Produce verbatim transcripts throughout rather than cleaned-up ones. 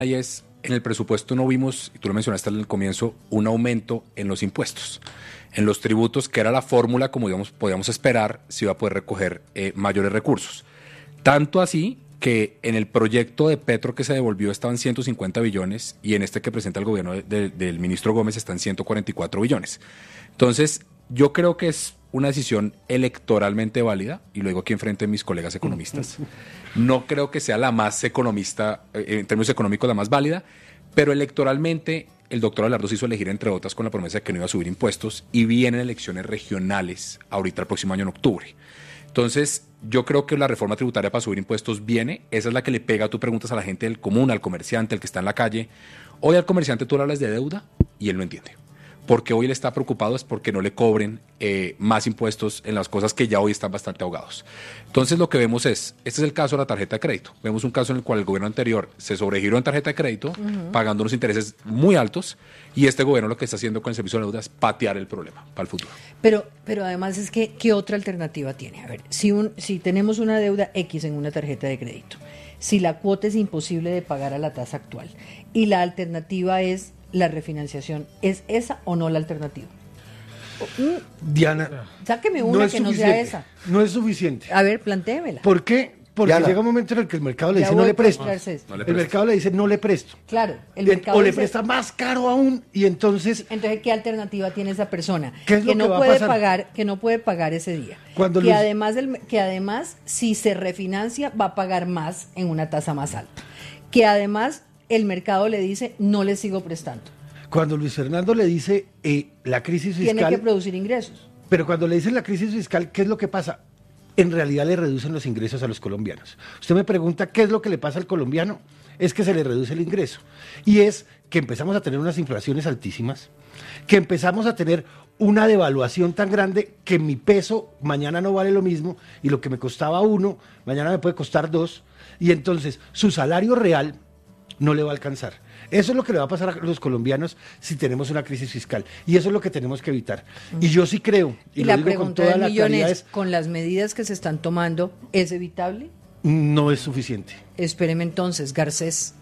Y es, en el presupuesto no vimos, y tú lo mencionaste al comienzo, un aumento en los impuestos, en los tributos, que era la fórmula, como digamos, podíamos esperar, si iba a poder recoger eh, mayores recursos. Tanto así que en el proyecto de Petro que se devolvió estaban ciento cincuenta billones y en este que presenta el gobierno de, de, del ministro Gómez están ciento cuarenta y cuatro billones. Entonces, yo creo que es una decisión electoralmente válida, y lo digo aquí enfrente de mis colegas economistas. No creo que sea la más economista, eh, en términos económicos la más válida, pero electoralmente el doctor Abelardo se hizo elegir, entre otras, con la promesa de que no iba a subir impuestos, y vienen elecciones regionales ahorita el próximo año en octubre. Entonces, yo creo que la reforma tributaria para subir impuestos viene, esa es la que le pega, tú preguntas a la gente del común, al comerciante, al que está en la calle. Hoy al comerciante tú le hablas de deuda y él no entiende. Porque hoy él está preocupado es porque no le cobren eh, más impuestos en las cosas que ya hoy están bastante ahogados. Entonces lo que vemos es, este es el caso de la tarjeta de crédito. Vemos un caso en el cual el gobierno anterior se sobregiró en tarjeta de crédito, uh-huh. pagando unos intereses muy altos, y este gobierno lo que está haciendo con el servicio de deuda es patear el problema para el futuro. Pero, pero además es que, ¿qué otra alternativa tiene? A ver, si, un, si tenemos una deuda X en una tarjeta de crédito, si la cuota es imposible de pagar a la tasa actual, y la alternativa es la refinanciación, ¿es esa o no la alternativa? Diana, sáqueme una no que no sea esa. No es suficiente. A ver, plantéemela. ¿Por qué? Porque Diana. llega un momento en el que el mercado le Ya dice no le presto. No le el presto. mercado le dice no le presto. Claro, el Y- mercado o le dice- presta más caro aún, y entonces Entonces, ¿qué alternativa tiene esa persona? ¿Qué es lo que no que va a puede pasar? pagar, que no puede pagar ese día. Cuando que los- además del, que además si se refinancia va a pagar más en una tasa más alta. Que además el mercado le dice no le sigo prestando. cuando Luis Fernando le dice eh, la crisis fiscal, Tiene que producir ingresos. pero cuando le dicen la crisis fiscal, ¿qué es lo que pasa? En realidad le reducen los ingresos a los colombianos. Usted me pregunta qué es lo que le pasa al colombiano, es que se le reduce el ingreso. Y es que empezamos a tener unas inflaciones altísimas, que empezamos a tener una devaluación tan grande que mi peso mañana no vale lo mismo, y lo que me costaba uno, mañana me puede costar dos, y entonces su salario real no le va a alcanzar. Eso es lo que le va a pasar a los colombianos si tenemos una crisis fiscal, y eso es lo que tenemos que evitar. Y yo sí creo, y, Y, lo la digo con pregunta toda del la millón claridad, es, es ¿con las medidas que se están tomando es evitable? no es suficiente. Espéreme entonces, Garcés.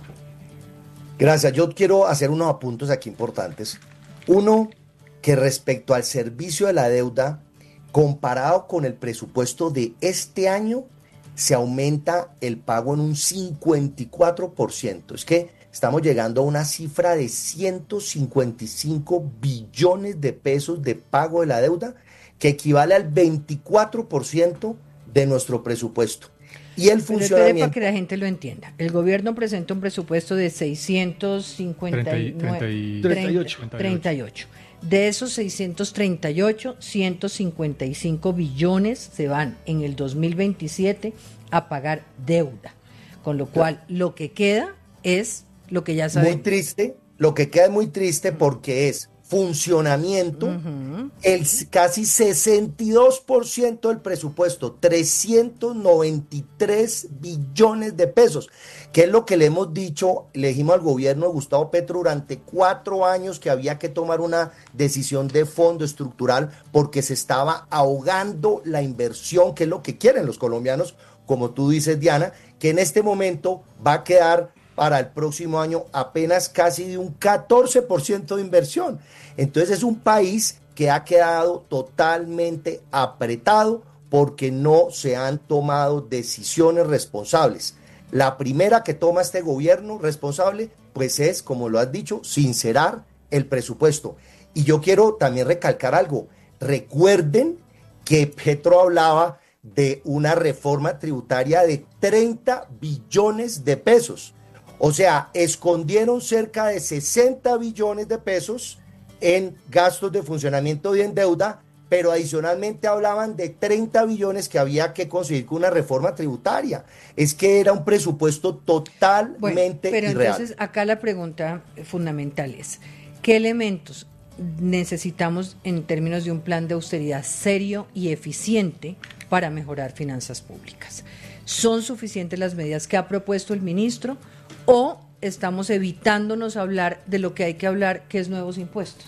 Gracias. Yo quiero hacer unos apuntes aquí importantes. Uno, que respecto al servicio de la deuda, comparado con el presupuesto de este año, se aumenta el pago en un cincuenta y cuatro por ciento. Es que estamos llegando a una cifra de ciento cincuenta y cinco billones de pesos de pago de la deuda, que equivale al veinticuatro por ciento de nuestro presupuesto. Y el Pero espere funcionamiento... para que la gente lo entienda. El gobierno presenta un presupuesto de seiscientos cincuenta y nueve, treinta y- treinta y ocho. treinta y ocho. De esos seiscientos treinta y ocho, ciento cincuenta y cinco billones se van en el dos mil veintisiete a pagar deuda. Con lo cual, lo que queda es lo que ya Muy saben. triste, lo que queda es muy triste porque es funcionamiento, Ujú. el s- casi sesenta y dos por ciento del presupuesto, trescientos noventa y tres billones de pesos, que es lo que le hemos dicho, le dijimos al gobierno de Gustavo Petro durante cuatro años que había que tomar una decisión de fondo estructural porque se estaba ahogando la inversión, que es lo que quieren los colombianos, como tú dices, Diana, que en este momento va a quedar para el próximo año apenas casi de un catorce por ciento de inversión. Entonces es un país que ha quedado totalmente apretado porque no se han tomado decisiones responsables. La primera que toma este gobierno responsable, pues es, como lo has dicho, sincerar el presupuesto. Y yo quiero también recalcar algo. Recuerden que Petro hablaba de una reforma tributaria de treinta billones de pesos. O sea, escondieron cerca de sesenta billones de pesos en gastos de funcionamiento y en deuda, pero adicionalmente hablaban de treinta billones que había que conseguir con una reforma tributaria. Es que era un presupuesto totalmente Bueno, pero irreal. entonces acá la pregunta fundamental es, ¿qué elementos necesitamos en términos de un plan de austeridad serio y eficiente para mejorar finanzas públicas? ¿Son suficientes las medidas que ha propuesto el ministro o estamos evitándonos hablar de lo que hay que hablar, que es nuevos impuestos?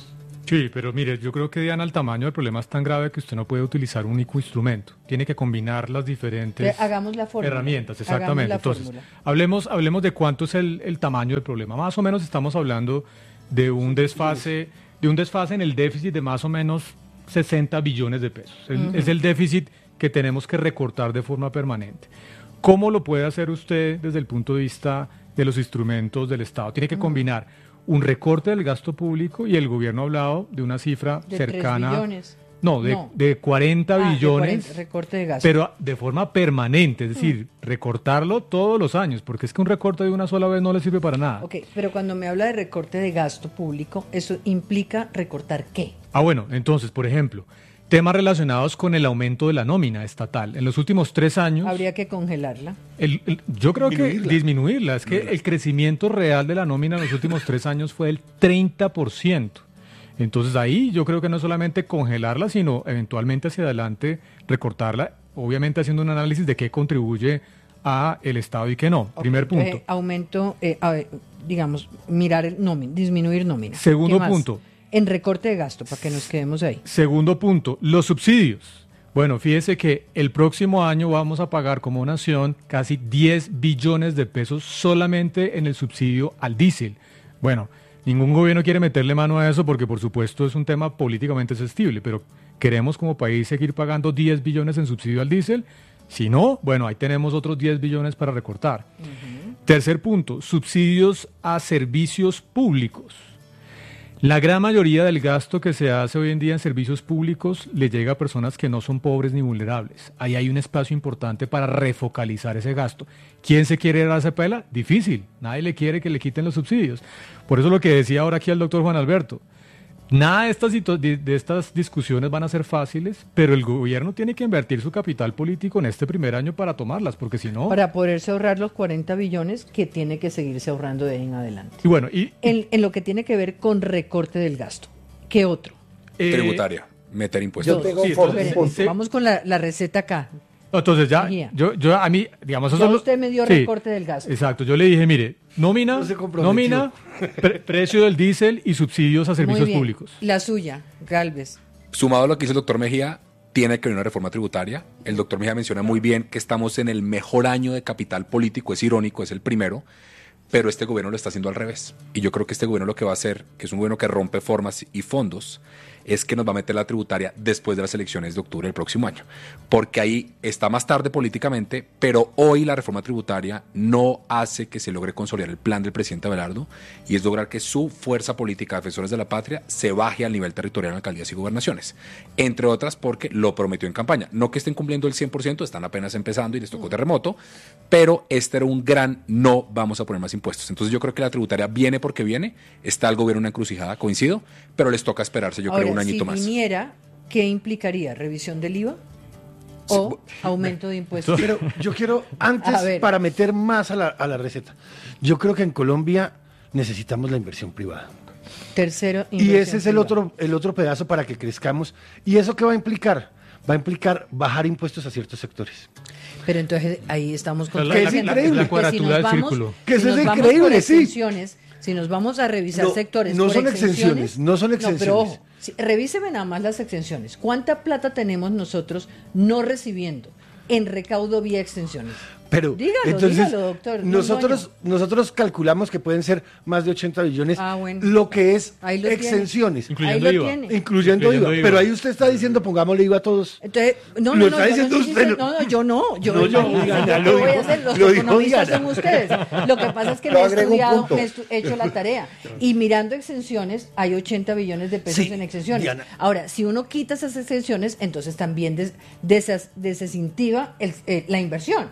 Sí, pero mire, yo creo que, Diana, el tamaño del problema es tan grave que usted no puede utilizar un único instrumento. Tiene que combinar las diferentes hagamos la fórmula. herramientas. Exactamente. La Entonces, fórmula. hablemos, hablemos de cuánto es el, el tamaño del problema. Más o menos estamos hablando de un desfase, de un desfase en el déficit de más o menos sesenta billones de pesos. El, uh-huh. Es el déficit que tenemos que recortar de forma permanente. ¿Cómo lo puede hacer usted desde el punto de vista de los instrumentos del Estado? Tiene que uh-huh. combinar un recorte del gasto público y el gobierno ha hablado de una cifra de cercana... tres billones. No, de, no. de cuarenta ah, billones, de cuarenta, recorte de gasto. Pero de forma permanente, es decir, mm. recortarlo todos los años, porque es que un recorte de una sola vez no le sirve para nada. Ok, pero cuando me habla de recorte de gasto público, ¿eso implica recortar qué? Ah, bueno, entonces, por ejemplo, temas relacionados con el aumento de la nómina estatal. En los últimos tres años... Habría que congelarla. El, el, yo creo disminuirla. que disminuirla. Es que el crecimiento real de la nómina en los últimos tres años fue del treinta por ciento. Entonces ahí yo creo que no solamente congelarla, sino eventualmente hacia adelante recortarla, obviamente haciendo un análisis de qué contribuye a el Estado y qué no. Okay, Primer punto. Eh, aumento, eh, a ver, digamos, mirar el nómina, disminuir nómina. Segundo punto. En recorte de gasto, para que nos quedemos ahí. Segundo punto, los subsidios. Bueno, fíjese que el próximo año vamos a pagar como nación casi diez billones de pesos solamente en el subsidio al diésel. Bueno, ningún gobierno quiere meterle mano a eso porque por supuesto es un tema políticamente sensible, pero queremos como país seguir pagando diez billones en subsidio al diésel. Si no, bueno, ahí tenemos otros diez billones para recortar. Uh-huh. Tercer punto, subsidios a servicios públicos. La gran mayoría del gasto que se hace hoy en día en servicios públicos le llega a personas que no son pobres ni vulnerables. Ahí hay un espacio importante para refocalizar ese gasto. ¿Quién se quiere dar esa pela? Difícil. Nadie le quiere que le quiten los subsidios. Por eso lo que decía ahora aquí el doctor Juan Alberto. Nada de estas, de estas discusiones van a ser fáciles, pero el gobierno tiene que invertir su capital político en este primer año para tomarlas, porque si no... Para poderse ahorrar los cuarenta billones que tiene que seguirse ahorrando de ahí en adelante. Y bueno, y... En, en lo que tiene que ver con recorte del gasto. ¿Qué otro? Eh, Tributaria, meter impuestos. Yo tengo sí, entonces, entonces, vamos con la, la receta acá. Entonces ya, yo, yo a mí, digamos... Ya eso usted lo, me dio sí, recorte del gasto. Exacto, yo le dije, mire, nómina, no nómina pre, precio del diésel y subsidios a servicios Muy bien. públicos. La suya, Gálvez. Sumado a lo que dice el doctor Mejía, tiene que haber una reforma tributaria. El doctor Mejía menciona muy bien que estamos en el mejor año de capital político, es irónico, es el primero, pero este gobierno lo está haciendo al revés. Y yo creo que este gobierno lo que va a hacer, que es un gobierno que rompe formas y fondos, es que nos va a meter la tributaria después de las elecciones de octubre del próximo año. Porque ahí está más tarde políticamente, pero hoy la reforma tributaria no hace que se logre consolidar el plan del presidente Abelardo y es lograr que su fuerza política, Defensores de la Patria, se baje al nivel territorial en alcaldías y gobernaciones. Entre otras porque lo prometió en campaña. No que estén cumpliendo el cien por ciento, están apenas empezando y les tocó terremoto, pero este era un gran no vamos a poner más impuestos. Entonces yo creo que la tributaria viene porque viene, está el gobierno en una encrucijada, coincido, pero les toca esperarse, yo Ahora, creo, un añito si más. Si viniera, ¿qué implicaría? ¿Revisión del I V A? ¿O sí, aumento de impuestos? Pero yo quiero, antes, para meter más a la, a la receta, yo creo que en Colombia necesitamos la inversión privada. Tercero, y ese es el otro, el otro pedazo para que crezcamos. ¿Y eso qué va a implicar? Va a implicar bajar impuestos a ciertos sectores. Pero entonces ahí estamos con... Que es increíble. La cuadratura del círculo. Que eso es increíble, sí. Si nos vamos a revisar no, sectores no por son exenciones, exenciones, no son exenciones. No, pero ojo, si, revíseme nada más las exenciones. ¿Cuánta plata tenemos nosotros no recibiendo en recaudo vía extensiones? Pero dígalo, entonces, dígalo, doctor. Nosotros, nosotros calculamos que pueden ser más de ochenta billones, ah, bueno. lo que es ahí lo exenciones. Incluyendo ahí I V A. Tiene. Incluyendo, incluyendo I V A. I V A. Pero ahí usted está diciendo, pongámosle I V A a todos. Entonces, no, lo no, está no, diciendo no, usted. No, no, yo no. Yo no, yo, no, Diana, yo lo voy dijo, a hacer, los lo dijo economistas Diana. son ustedes. Lo que pasa es que me he estudiado, me he hecho la tarea. Y mirando exenciones, hay ochenta billones de pesos sí, en exenciones. Diana. Ahora, si uno quita esas exenciones, entonces también des, des, desincentiva el, eh, la inversión.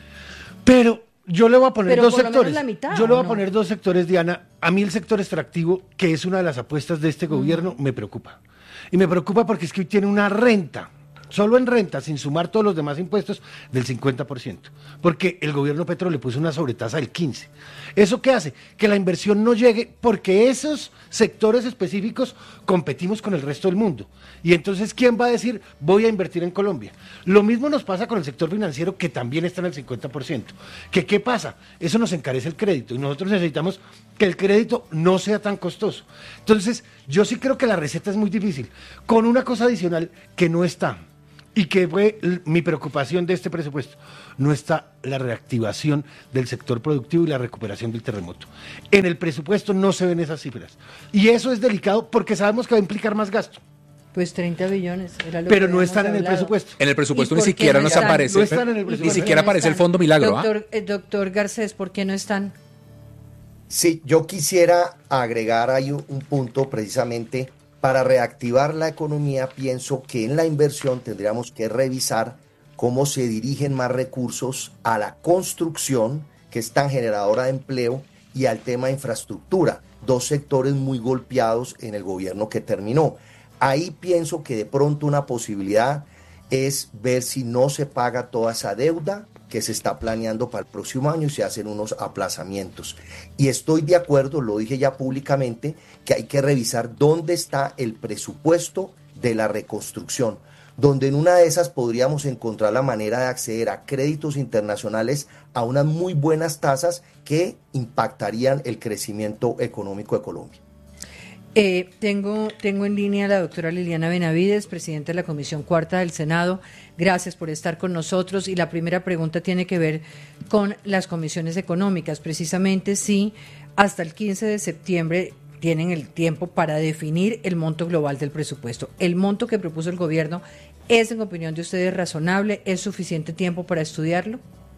Pero yo le voy a poner Pero dos por lo sectores. menos la mitad, yo le voy a ¿no? poner dos sectores, Diana. A mí el sector extractivo, que es una de las apuestas de este gobierno, me preocupa. Y me preocupa porque es que hoy tiene una renta, solo en renta, sin sumar todos los demás impuestos, del cincuenta por ciento. Porque el gobierno Petro le puso una sobretasa del quince por ciento. ¿Eso qué hace? Que la inversión no llegue porque esos sectores específicos competimos con el resto del mundo. Y entonces, ¿quién va a decir voy a invertir en Colombia? Lo mismo nos pasa con el sector financiero, que también está en el cincuenta por ciento. ¿Que qué pasa? Eso nos encarece el crédito y nosotros necesitamos que el crédito no sea tan costoso. Entonces, yo sí creo que la receta es muy difícil, con una cosa adicional que no está, y que fue mi preocupación de este presupuesto, no está la reactivación del sector productivo y la recuperación del terremoto. En el presupuesto no se ven esas cifras, y eso es delicado porque sabemos que va a implicar más gasto. Pues treinta billones. Era lo pero que no están en el hablado. presupuesto. En el presupuesto ¿Y ni por qué siquiera no nos están? aparece, No están en el ni presupuesto. siquiera ¿Por qué no aparece el están? fondo milagro. ¿ah? Doctor, eh, doctor Garcés, ¿por qué no están? Sí, yo quisiera agregar ahí un, un punto precisamente para reactivar la economía. Pienso que en la inversión tendríamos que revisar cómo se dirigen más recursos a la construcción, que es tan generadora de empleo, y al tema de infraestructura, dos sectores muy golpeados en el gobierno que terminó. Ahí pienso que de pronto una posibilidad es ver si no se paga toda esa deuda que se está planeando para el próximo año y se hacen unos aplazamientos. Y estoy de acuerdo, lo dije ya públicamente, que hay que revisar dónde está el presupuesto de la reconstrucción, donde en una de esas podríamos encontrar la manera de acceder a créditos internacionales a unas muy buenas tasas que impactarían el crecimiento económico de Colombia. Eh, tengo, tengo en línea a la doctora Liliana Benavides, presidenta de la Comisión Cuarta del Senado. Gracias por estar con nosotros. Y la primera pregunta tiene que ver con las comisiones económicas. Precisamente si hasta el quince de septiembre tienen el tiempo para definir el monto global del presupuesto. ¿El monto que propuso el gobierno es, en opinión de ustedes, razonable? ¿Es suficiente tiempo para estudiarlo?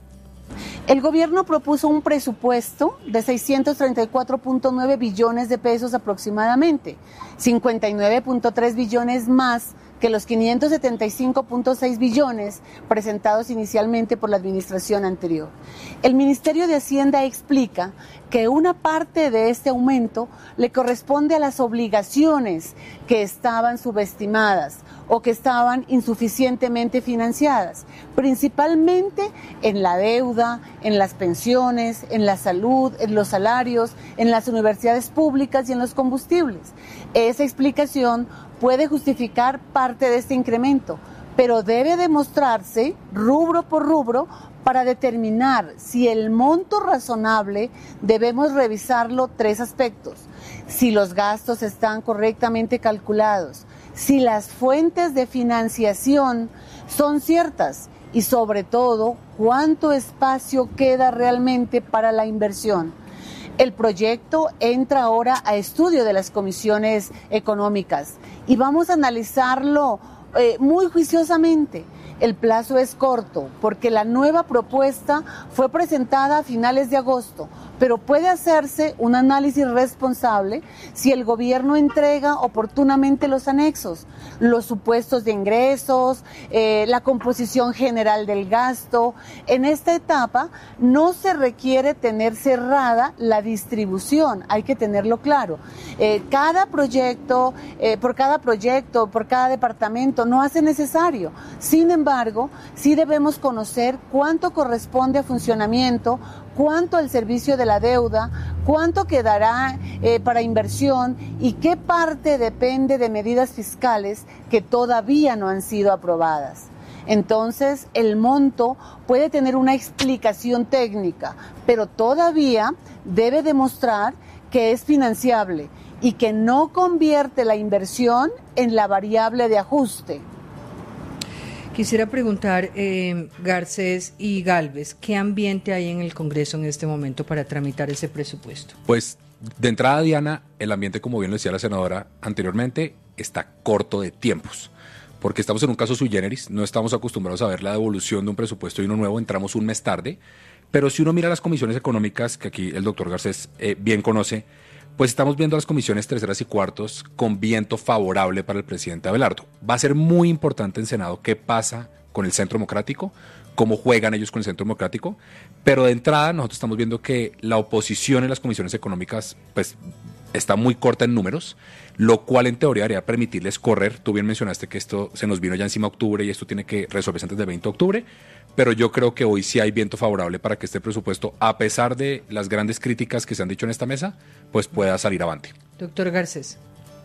El gobierno propuso un presupuesto de seiscientos treinta y cuatro punto nueve billones de pesos aproximadamente, cincuenta y nueve punto tres billones más que los quinientos setenta y cinco punto seis billones presentados inicialmente por la administración anterior. El Ministerio de Hacienda explica que una parte de este aumento le corresponde a las obligaciones que estaban subestimadas o que estaban insuficientemente financiadas, principalmente en la deuda, en las pensiones, en la salud, en los salarios, en las universidades públicas y en los combustibles. Esa explicación puede justificar parte de este incremento, pero debe demostrarse rubro por rubro para determinar si el monto razonable. Debemos revisarlo tres aspectos: si los gastos están correctamente calculados, si las fuentes de financiación son ciertas y sobre todo cuánto espacio queda realmente para la inversión. El proyecto entra ahora a estudio de las comisiones económicas y vamos a analizarlo eh, muy juiciosamente. El plazo es corto porque la nueva propuesta fue presentada a finales de agosto, pero puede hacerse un análisis responsable si el gobierno entrega oportunamente los anexos, los supuestos de ingresos, eh, la composición general del gasto. En esta etapa no se requiere tener cerrada la distribución, hay que tenerlo claro. Eh, cada proyecto, eh, por cada proyecto, por cada departamento, no hace necesario. Sin embargo, sí debemos conocer cuánto corresponde a funcionamiento, cuánto al servicio de la deuda, cuánto quedará eh, para inversión y qué parte depende de medidas fiscales que todavía no han sido aprobadas. Entonces, el monto puede tener una explicación técnica, pero todavía debe demostrar que es financiable y que no convierte la inversión en la variable de ajuste. Quisiera preguntar, eh, Garcés y Gálvez, ¿qué ambiente hay en el Congreso en este momento para tramitar ese presupuesto? Pues, de entrada, Diana, el ambiente, como bien lo decía la senadora anteriormente, está corto de tiempos, porque estamos en un caso sui generis, no estamos acostumbrados a ver la devolución de un presupuesto y uno nuevo, entramos un mes tarde, pero si uno mira las comisiones económicas, que aquí el doctor Garcés eh, bien conoce, pues estamos viendo las comisiones terceras y cuartos con viento favorable para el presidente Abelardo. Va a ser muy importante en Senado qué pasa con el Centro Democrático, cómo juegan ellos con el Centro Democrático, pero de entrada nosotros estamos viendo que la oposición en las comisiones económicas pues está muy corta en números, lo cual en teoría debería permitirles correr. Tú bien mencionaste que esto se nos vino ya encima octubre y esto tiene que resolverse antes del veinte de octubre, pero yo creo que hoy sí hay viento favorable para que este presupuesto, a pesar de las grandes críticas que se han dicho en esta mesa, pues pueda salir avante. Doctor Garcés.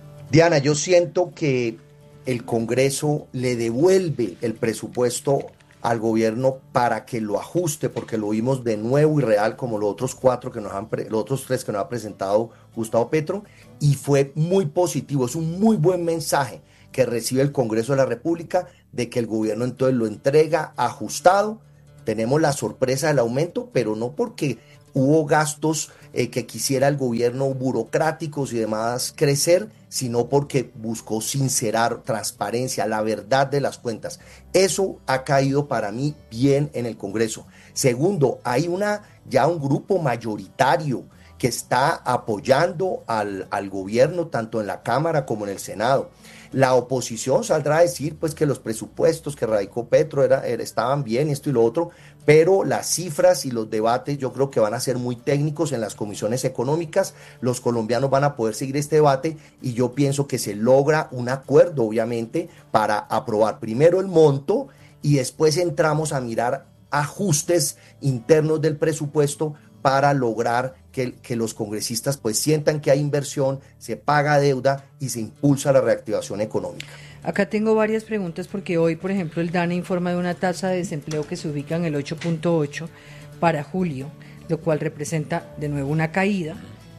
Diana, yo siento que el Congreso le devuelve el presupuesto al gobierno para que lo ajuste, porque lo vimos de nuevo y real como los otros cuatro que nos han pre- los otros tres que nos ha presentado Gustavo Petro, y fue muy positivo. Es un muy buen mensaje que recibe el Congreso de la República de que el gobierno entonces lo entrega ajustado. Tenemos la sorpresa del aumento, pero no porque hubo gastos eh, que quisiera el gobierno burocráticos y demás crecer, sino porque buscó sincerar, transparencia, la verdad de las cuentas. Eso ha caído para mí bien en el Congreso. Segundo, hay una ya un grupo mayoritario que está apoyando al, al gobierno tanto en la Cámara como en el Senado. La oposición saldrá a decir pues que los presupuestos que radicó Petro era, era, estaban bien, esto y lo otro, pero las cifras y los debates yo creo que van a ser muy técnicos en las comisiones económicas. Los colombianos van a poder seguir este debate y yo pienso que se logra un acuerdo, obviamente, para aprobar primero el monto y después entramos a mirar ajustes internos del presupuesto para lograr que, que los congresistas pues sientan que hay inversión, se paga deuda y se impulsa la reactivación económica. Acá tengo varias preguntas porque hoy, por ejemplo, el DANE informa de una tasa de desempleo que se ubica en el ocho punto ocho para julio, lo cual representa de nuevo una caída.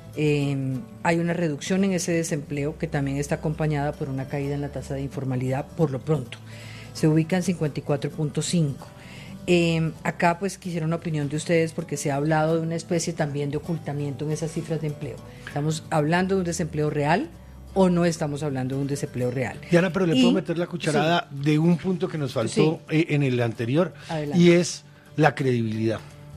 Eh, hay una reducción en ese desempleo que también está acompañada por una caída en la tasa de informalidad por lo pronto. Se ubica en cincuenta y cuatro punto cinco. Eh, acá pues quisiera una opinión de ustedes porque se ha hablado de una especie también de ocultamiento en esas cifras de empleo. ¿Estamos hablando de un desempleo real o no estamos hablando de un desempleo real? Diana, pero le y, puedo meter la cucharada sí. de un punto que nos faltó sí. en el anterior. Adelante. Y es la credibilidad.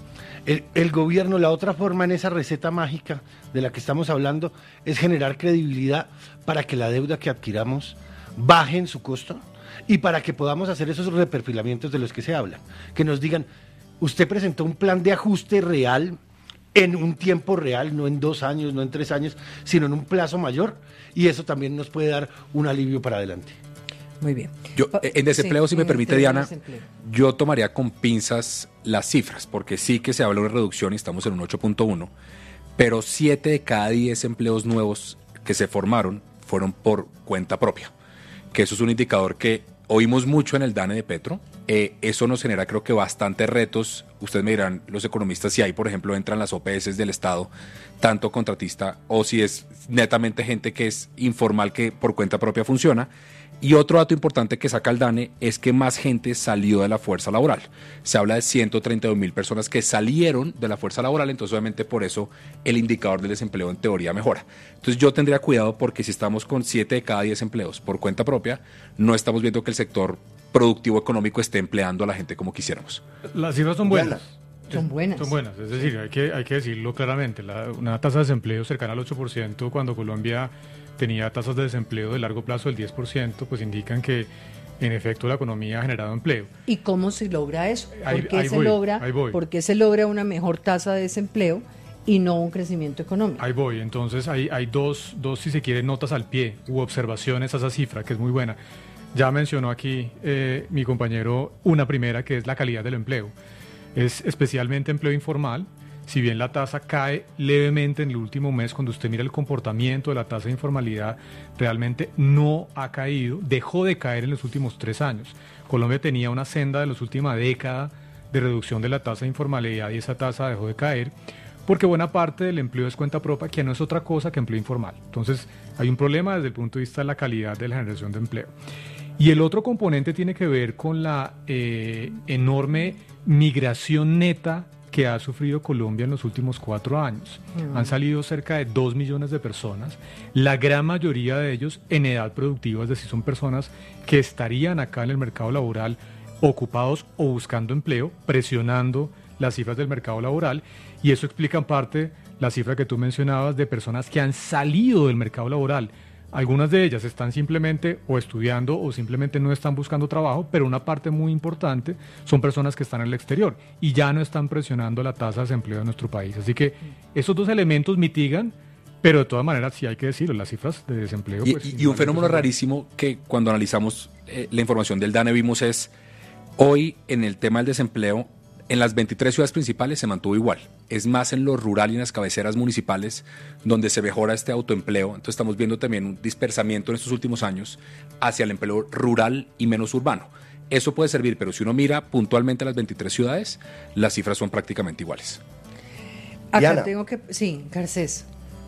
El, el gobierno, la otra forma en esa receta mágica de la que estamos hablando es generar credibilidad para que la deuda que adquiramos baje en su costo y para que podamos hacer esos reperfilamientos de los que se habla, que nos digan, usted presentó un plan de ajuste real en un tiempo real, no en dos años, no en tres años, sino en un plazo mayor, y eso también nos puede dar un alivio para adelante. Muy bien. Yo, en desempleo, sí, si me permite, Diana, yo tomaría con pinzas las cifras, porque sí que se habla de una reducción y estamos en un ocho punto uno, pero siete de cada diez empleos nuevos que se formaron fueron por cuenta propia, que eso es un indicador que oímos mucho en el DANE de Petro. Eh, eso nos genera creo que bastantes retos. Ustedes me dirán, los economistas, si ahí por ejemplo entran las O P S del Estado, tanto contratista o si es netamente gente que es informal que por cuenta propia funciona. Y otro dato importante que saca el DANE es que más gente salió de la fuerza laboral. Se habla de ciento treinta y dos mil personas que salieron de la fuerza laboral, entonces obviamente por eso el indicador del desempleo en teoría mejora. Entonces yo tendría cuidado porque si estamos con siete de cada diez empleos por cuenta propia, no estamos viendo que el sector productivo económico esté empleando a la gente como quisiéramos. Las cifras son buenas. Son buenas. Son buenas, es decir, hay que, hay que decirlo claramente. La, una tasa de desempleo cercana al ocho por ciento cuando Colombia tenía tasas de desempleo de largo plazo del diez por ciento, pues indican que en efecto la economía ha generado empleo. ¿Y cómo se logra eso? ¿Por Ahí, qué, ahí se voy, logra, ahí voy. ¿Por qué se logra una mejor tasa de desempleo y no un crecimiento económico? Ahí voy, entonces hay, hay dos, dos, si se quiere, notas al pie u observaciones a esa cifra, que es muy buena. Ya mencionó aquí eh, mi compañero una primera, que es la calidad del empleo. Es especialmente empleo informal. Si bien la tasa cae levemente en el último mes, cuando usted mira el comportamiento de la tasa de informalidad, realmente no ha caído, dejó de caer en los últimos tres años. Colombia tenía una senda de la última década de reducción de la tasa de informalidad y esa tasa dejó de caer porque buena parte del empleo es cuenta propia, que no es otra cosa que empleo informal. Entonces hay un problema desde el punto de vista de la calidad de la generación de empleo. Y el otro componente tiene que ver con la eh, enorme migración neta que ha sufrido Colombia en los últimos cuatro años. Mm. Han salido cerca de dos millones de personas, la gran mayoría de ellos en edad productiva, es decir, son personas que estarían acá en el mercado laboral ocupados o buscando empleo, presionando las cifras del mercado laboral, y eso explica en parte la cifra que tú mencionabas de personas que han salido del mercado laboral. Algunas de ellas están simplemente o estudiando o simplemente no están buscando trabajo, pero una parte muy importante son personas que están en el exterior y ya no están presionando la tasa de desempleo de nuestro país. Así que esos dos elementos mitigan, pero de todas maneras sí hay que decirlo, las cifras de desempleo... Y, pues, y, y un fenómeno rarísimo que cuando analizamos eh, la información del DANE vimos es, hoy en el tema del desempleo, en las veintitrés ciudades principales se mantuvo igual. Es más en lo rural y en las cabeceras municipales donde se mejora este autoempleo. Entonces estamos viendo también un dispersamiento en estos últimos años hacia el empleo rural y menos urbano. Eso puede servir, pero si uno mira puntualmente las veintitrés ciudades, las cifras son prácticamente iguales. Acá Diana, tengo que... Sí, Garcés.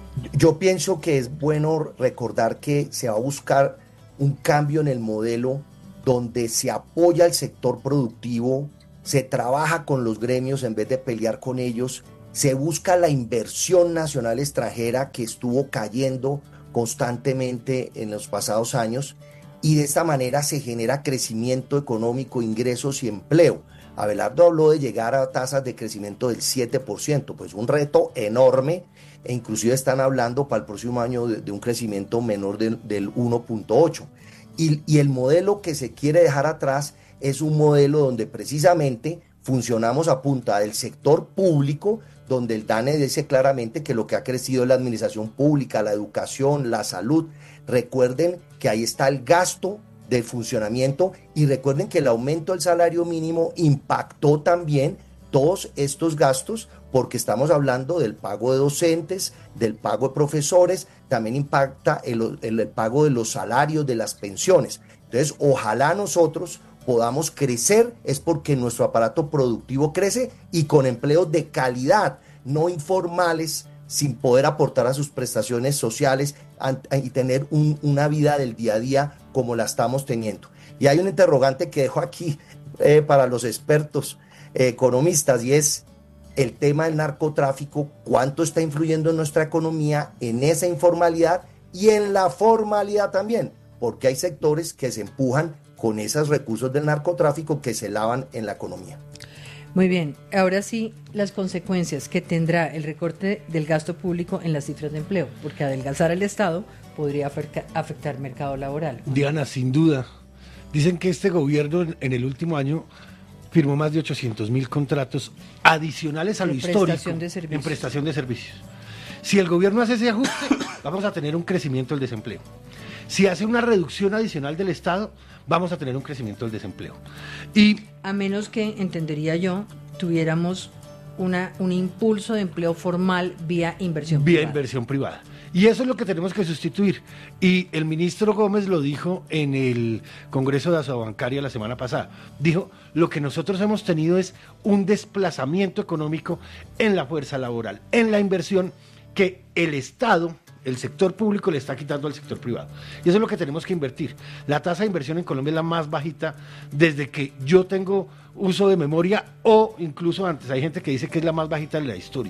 Yo pienso que es bueno recordar que se va a buscar un cambio en el modelo donde se apoya al sector productivo, se trabaja con los gremios en vez de pelear con ellos, se busca la inversión nacional extranjera que estuvo cayendo constantemente en los pasados años, y de esta manera se genera crecimiento económico, ingresos y empleo. Abelardo habló de llegar a tasas de crecimiento del siete por ciento, pues un reto enorme, e inclusive están hablando para el próximo año de, de un crecimiento menor de, del uno punto ocho. Y, y el modelo que se quiere dejar atrás es un modelo donde precisamente funcionamos a punta del sector público, donde el DANE dice claramente que lo que ha crecido es la administración pública, la educación, la salud. Recuerden que ahí está el gasto del funcionamiento, y recuerden que el aumento del salario mínimo impactó también todos estos gastos, porque estamos hablando del pago de docentes, del pago de profesores, también impacta el, el, el pago de los salarios, de las pensiones. Entonces, ojalá nosotros podamos crecer, es porque nuestro aparato productivo crece, y con empleos de calidad, no informales, sin poder aportar a sus prestaciones sociales y tener un, una vida del día a día como la estamos teniendo. Y hay un interrogante que dejo aquí eh, para los expertos eh, economistas, y es el tema del narcotráfico, cuánto está influyendo en nuestra economía, en esa informalidad y en la formalidad también, porque hay sectores que se empujan con esos recursos del narcotráfico que se lavan en la economía. Muy bien, ahora sí, las consecuencias que tendrá el recorte del gasto público en las cifras de empleo, porque adelgazar el Estado podría afectar, afectar el mercado laboral. Diana, sin duda. Dicen que este gobierno en, en el último año firmó más de ochocientos mil contratos adicionales a lo histórico en prestación de servicios. Si el gobierno hace ese ajuste, vamos a tener un crecimiento del desempleo. Si hace una reducción adicional del Estado, vamos a tener un crecimiento del desempleo. Y a menos que, entendería yo, tuviéramos una, un impulso de empleo formal vía inversión vía privada. inversión privada. Y eso es lo que tenemos que sustituir. Y el ministro Gómez lo dijo en el Congreso de Asobancaria la semana pasada. Dijo, lo que nosotros hemos tenido es un desplazamiento económico en la fuerza laboral, en la inversión que el Estado, el sector público le está quitando al sector privado. Y eso es lo que tenemos que invertir. La tasa de inversión en Colombia es la más bajita desde que yo tengo uso de memoria, o incluso antes. Hay gente que dice que es la más bajita de la historia.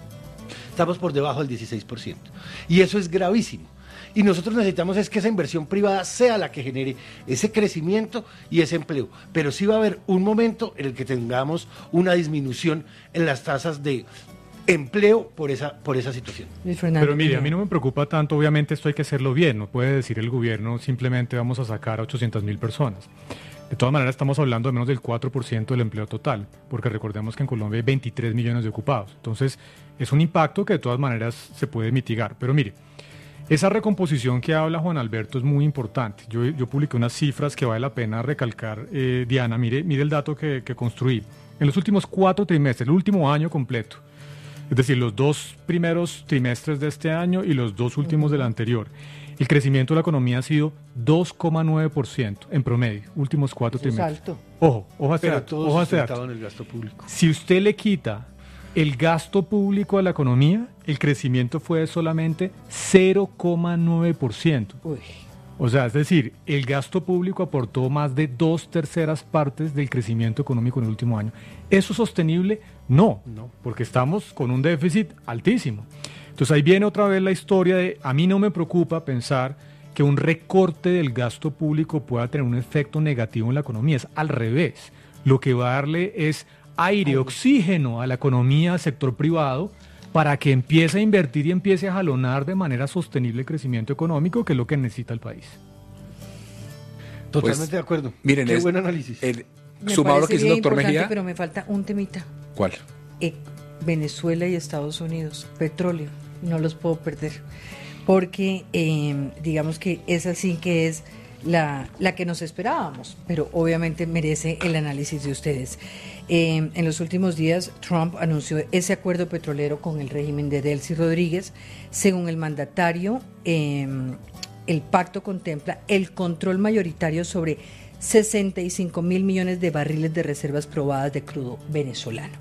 Estamos por debajo del dieciséis por ciento. Y eso es gravísimo. Y nosotros necesitamos es que esa inversión privada sea la que genere ese crecimiento y ese empleo. Pero sí va a haber un momento en el que tengamos una disminución en las tasas de empleo por esa por esa situación. Pero mire, a mí no me preocupa tanto, obviamente esto hay que hacerlo bien, no puede decir el gobierno simplemente vamos a sacar a ochocientas mil personas. De todas maneras estamos hablando de menos del cuatro por ciento del empleo total, porque recordemos que en Colombia hay veintitrés millones de ocupados, entonces es un impacto que de todas maneras se puede mitigar. Pero mire, esa recomposición que habla Juan Alberto es muy importante. Yo, yo publiqué unas cifras que vale la pena recalcar, eh, Diana, mire, mire el dato que, que construí. En los últimos cuatro trimestres, el último año completo, es decir, los dos primeros trimestres de este año y los dos últimos del anterior, el crecimiento de la economía ha sido dos coma nueve por ciento en promedio, últimos cuatro Eso es trimestres. alto. Ojo, ojo a este Pero dato, todo ojo a este sustentado dato. en el gasto público. Si usted le quita el gasto público a la economía, el crecimiento fue de solamente cero coma nueve por ciento. Uy. O sea, es decir, el gasto público aportó más de dos terceras partes del crecimiento económico en el último año. ¿Eso es sostenible? No, no, porque estamos con un déficit altísimo. Entonces ahí viene otra vez la historia de, a mí no me preocupa pensar que un recorte del gasto público pueda tener un efecto negativo en la economía. Es al revés. Lo que va a darle es aire, oxígeno a la economía, al sector privado, para que empiece a invertir y empiece a jalonar de manera sostenible el crecimiento económico, que es lo que necesita el país. Totalmente Pues, de acuerdo. Miren, Qué es- buen análisis. el- Me sumado a lo que dice el parecería doctor importante, Mejía. pero me falta un temita. ¿Cuál? Eh, Venezuela y Estados Unidos, petróleo, no los puedo perder, porque eh, digamos que esa sí que es la, la que nos esperábamos, pero obviamente merece el análisis de ustedes. Eh, en los últimos días, Trump anunció ese acuerdo petrolero con el régimen de Delcy Rodríguez. Según el mandatario, eh, el pacto contempla el control mayoritario sobre sesenta y cinco mil millones de barriles de reservas probadas de crudo venezolano.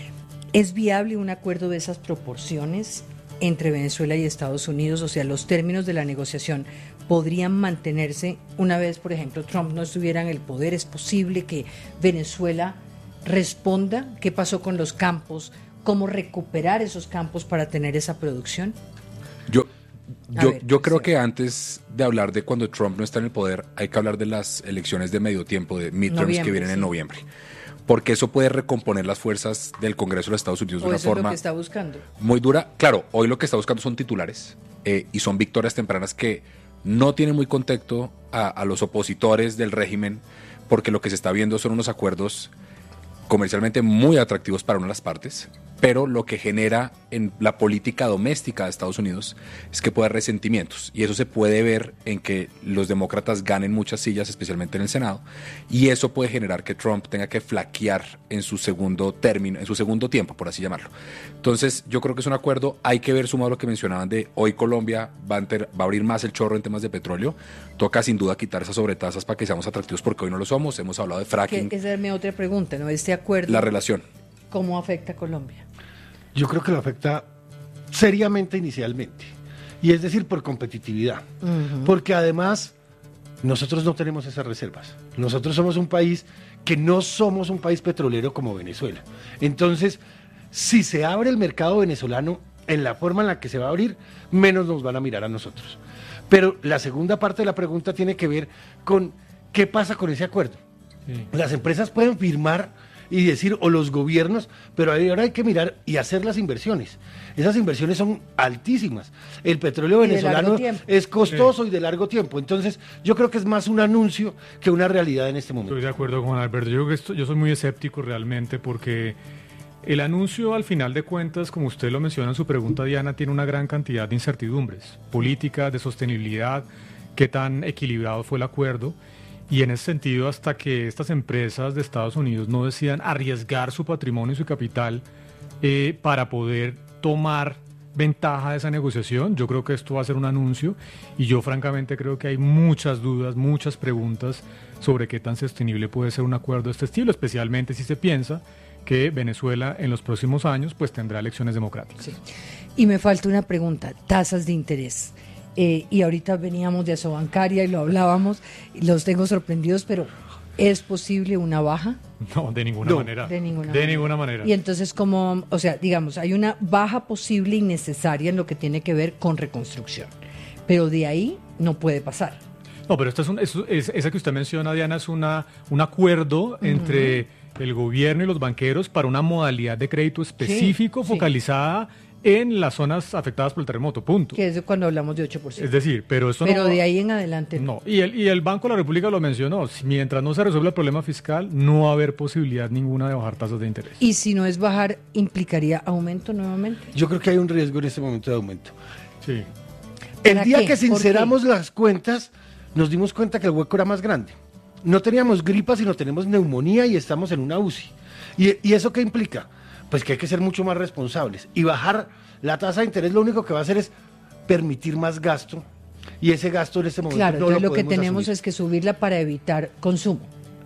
¿Es viable un acuerdo de esas proporciones entre Venezuela y Estados Unidos? O sea, los términos de la negociación podrían mantenerse una vez, por ejemplo, Trump no estuviera en el poder. ¿Es posible que Venezuela responda? ¿Qué pasó con los campos? ¿Cómo recuperar esos campos para tener esa producción? Yo, yo, ver, yo creo sí. que antes de hablar de cuando Trump no está en el poder, hay que hablar de las elecciones de medio tiempo, de midterms, Noviembre, que vienen sí. en noviembre. Porque eso puede recomponer las fuerzas del Congreso de los Estados Unidos de ¿O una eso es lo forma que está buscando? muy dura. Claro, hoy lo que está buscando son titulares eh, y son victorias tempranas que no tienen muy contexto a, a los opositores del régimen, porque lo que se está viendo son unos acuerdos comercialmente muy atractivos para una de las partes, pero lo que genera en la política doméstica de Estados Unidos es que puede haber resentimientos, y eso se puede ver en que los demócratas ganen muchas sillas, especialmente en el Senado, y eso puede generar que Trump tenga que flaquear en su segundo término, en su segundo tiempo, por así llamarlo. Entonces, yo creo que es un acuerdo. Hay que ver, sumado a lo que mencionaban de hoy Colombia va a, enter, va a abrir más el chorro en temas de petróleo. Toca sin duda quitar esas sobretasas para que seamos atractivos, porque hoy no lo somos. Hemos hablado de fracking. Que, esa es mi otra pregunta, ¿no? Este acuerdo, La relación. ¿cómo afecta a Colombia? Yo creo que lo afecta seriamente inicialmente, y es decir, por competitividad, uh-huh. porque además nosotros no tenemos esas reservas. Nosotros somos un país que no somos un país petrolero como Venezuela. Entonces, si se abre el mercado venezolano en la forma en la que se va a abrir, menos nos van a mirar a nosotros. Pero la segunda parte de la pregunta tiene que ver con qué pasa con ese acuerdo. Sí. Las empresas pueden firmar y decir, o los gobiernos, pero ahora hay que mirar y hacer las inversiones. Esas inversiones son altísimas. El petróleo venezolano es costoso sí. y de largo tiempo. Entonces, yo creo que es más un anuncio que una realidad en este momento. Estoy de acuerdo con Alberto. Yo, creo que esto, yo soy muy escéptico realmente, porque el anuncio, al final de cuentas, como usted lo menciona en su pregunta, Diana, tiene una gran cantidad de incertidumbres políticas, de sostenibilidad, qué tan equilibrado fue el acuerdo. Y en ese sentido, hasta que estas empresas de Estados Unidos no decidan arriesgar su patrimonio y su capital eh, para poder tomar ventaja de esa negociación, yo creo que esto va a ser un anuncio, y yo francamente creo que hay muchas dudas, muchas preguntas sobre qué tan sostenible puede ser un acuerdo de este estilo, especialmente si se piensa que Venezuela en los próximos años pues tendrá elecciones democráticas. Sí. Y me falta una pregunta, tasas de interés. Eh, y ahorita veníamos de Asobancaria y lo hablábamos, y los tengo sorprendidos, pero ¿es posible una baja? No, de ninguna no, manera. De ninguna, de manera. ninguna manera. Y entonces, como, o sea, digamos, hay una baja posible y necesaria en lo que tiene que ver con reconstrucción, pero de ahí no puede pasar. No, pero esta es un, es, es, esa que usted menciona, Diana, es una, un acuerdo uh-huh. entre el gobierno y los banqueros para una modalidad de crédito específico, sí, focalizada sí. en las zonas afectadas por el terremoto, punto. Que es cuando hablamos de ocho por ciento. Es decir, pero esto pero no... de ahí en adelante no. No, y el, y el Banco de la República lo mencionó, mientras no se resuelva el problema fiscal, no va a haber posibilidad ninguna de bajar tasas de interés. Y si no es bajar, ¿implicaría aumento nuevamente? Yo creo que hay un riesgo en este momento de aumento. Sí. El día qué? que sinceramos las cuentas, nos dimos cuenta que el hueco era más grande. No teníamos gripa, sino tenemos neumonía y estamos en una U C I. ¿Y, y eso qué implica? Pues que hay que ser mucho más responsables. Y bajar la tasa de interés lo único que va a hacer es permitir más gasto. Y ese gasto en este momento claro, no entonces lo lo que podemos tenemos asumir. es que subirla para evitar consumo.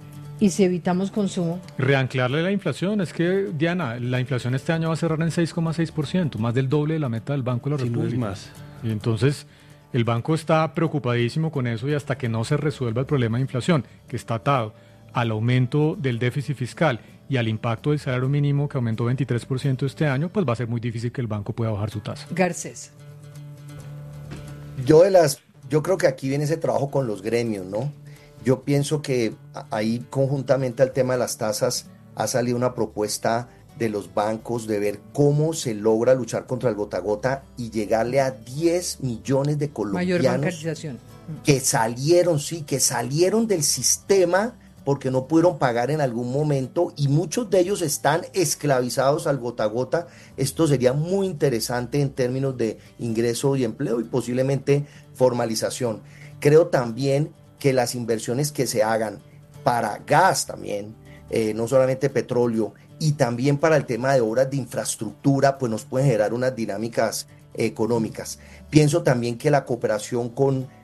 Y si evitamos consumo... Reanclarle la inflación. Es que, Diana, la inflación este año va a cerrar en seis coma seis por ciento, más del doble de la meta del Banco de la Si no es República. más. Y entonces... el banco está preocupadísimo con eso, y hasta que no se resuelva el problema de inflación, que está atado al aumento del déficit fiscal y al impacto del salario mínimo, que aumentó veintitrés por ciento este año, pues va a ser muy difícil que el banco pueda bajar su tasa. Garcés. Yo de las, yo creo que aquí viene ese trabajo con los gremios, ¿no? Yo pienso que ahí, conjuntamente al tema de las tasas, ha salido una propuesta de los bancos de ver cómo se logra luchar contra el gota a gota y llegarle a diez millones de colombianos. Mayor bancarización. Que salieron, sí, que salieron del sistema porque no pudieron pagar en algún momento, y muchos de ellos están esclavizados al gota a gota. Esto sería muy interesante en términos de ingreso y empleo y posiblemente formalización. Creo también que las inversiones que se hagan para gas también, eh, no solamente petróleo, y también para el tema de obras de infraestructura, pues nos pueden generar unas dinámicas eh, económicas. Pienso también que la cooperación con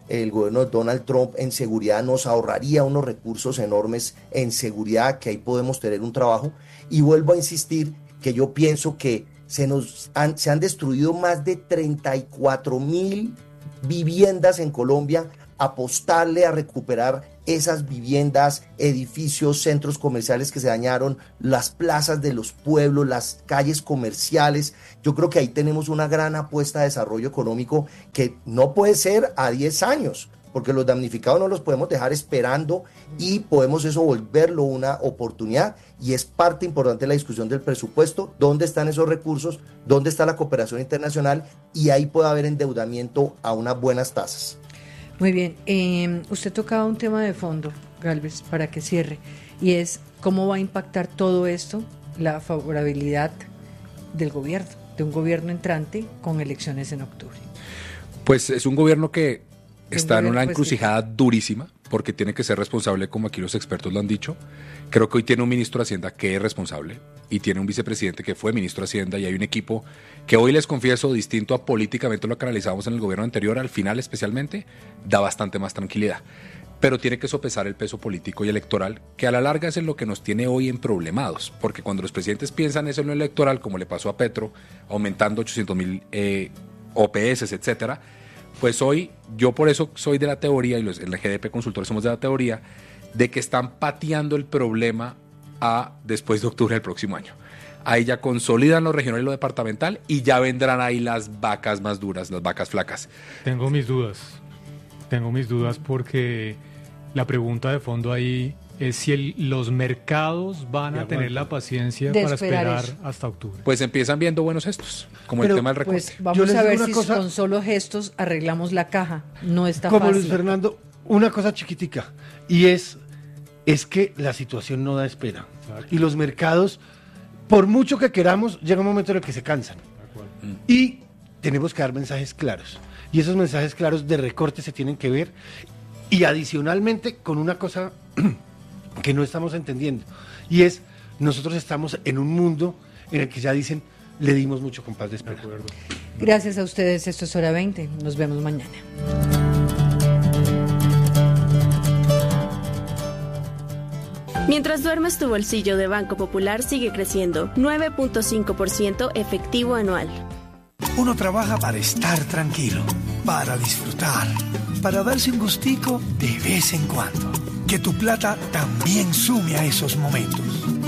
el gobierno de Donald Trump en seguridad nos ahorraría unos recursos enormes en seguridad, que ahí podemos tener un trabajo. Y vuelvo a insistir que yo pienso que se nos han, se han destruido más de treinta y cuatro mil viviendas en Colombia. Apostarle a recuperar esas viviendas, edificios, centros comerciales que se dañaron, las plazas de los pueblos, las calles comerciales. Yo creo que ahí tenemos una gran apuesta de desarrollo económico que no puede ser a diez años, porque los damnificados no los podemos dejar esperando y podemos eso volverlo una oportunidad, y es parte importante de la discusión del presupuesto, dónde están esos recursos, dónde está la cooperación internacional, y ahí puede haber endeudamiento a unas buenas tasas. Muy bien, eh, usted tocaba un tema de fondo, Gálvez, para que cierre, y es cómo va a impactar todo esto la favorabilidad del gobierno, de un gobierno entrante con elecciones en octubre. Pues es un gobierno que está en una pues, encrucijada durísima, porque tiene que ser responsable, como aquí los expertos lo han dicho. Creo que hoy tiene un ministro de Hacienda que es responsable y tiene un vicepresidente que fue ministro de Hacienda, y hay un equipo que hoy, les confieso, distinto a políticamente lo que analizábamos en el gobierno anterior, al final especialmente, da bastante más tranquilidad. Pero tiene que sopesar el peso político y electoral, que a la larga es en lo que nos tiene hoy emproblemados, porque cuando los presidentes piensan eso en lo electoral, como le pasó a Petro, aumentando ochocientos mil eh, O P S, etcétera, pues hoy, yo por eso soy de la teoría, y los, en la G D P Consultores somos de la teoría, de que están pateando el problema a después de octubre del próximo año. Ahí ya consolidan lo regional y lo departamental, y ya vendrán ahí las vacas más duras, las vacas flacas. Tengo mis dudas, tengo mis dudas porque la pregunta de fondo ahí es si el, los mercados van a tener la paciencia de para esperar esperar eso. hasta octubre. Pues empiezan viendo buenos gestos, como Pero, el tema del recorte. Pues vamos Yo les a digo ver una si cosa, con solo gestos arreglamos la caja. No está como fácil. Luis Fernando, una cosa chiquitica, y es, es que la situación no da espera. Exacto. Y los mercados, por mucho que queramos, llega un momento en el que se cansan. Y tenemos que dar mensajes claros. Y esos mensajes claros de recorte se tienen que ver. Y adicionalmente con una cosa que no estamos entendiendo, y es, nosotros estamos en un mundo en el que ya dicen, le dimos mucho compás de espera. Gracias a ustedes, esto es Hora veinte, nos vemos mañana. Mientras duermes, tu bolsillo de Banco Popular sigue creciendo, nueve punto cinco por ciento efectivo anual. Uno trabaja para estar tranquilo, para disfrutar, para darse un gustico de vez en cuando. Que tu plata también sume a esos momentos.